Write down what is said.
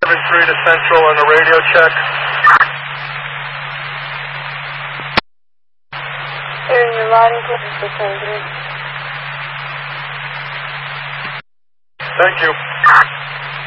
7-3 to Central on the radio check. Hearing your line to 600. Thank you.